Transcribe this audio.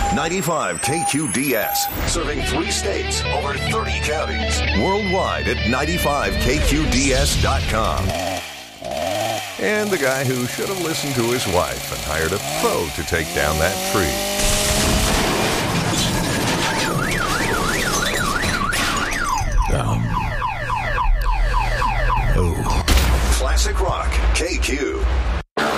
95 KQDS, serving 3 states, over 30 counties. Worldwide at 95KQDS.com. And the guy who should have listened to his wife and hired a pro to take down that tree. Classic Rock, KQ.